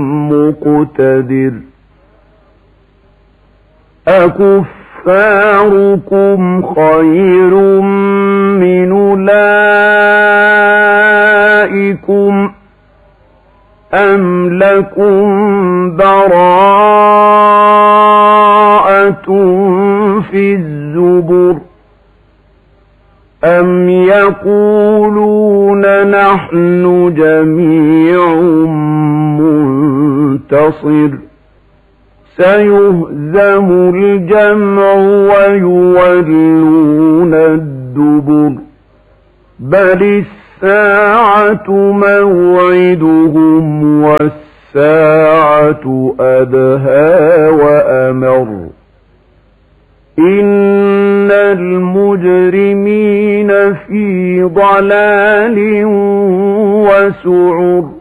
مقتدر أكفاركم خير من أولئكم أم لكم براءة في الزبر أم يقولون نحن جميع منتصر سيهزم الجمع ويولون الدبر بل الساعة موعدهم والساعة أدهى وأمر إن المجرمين في ضلال وسعر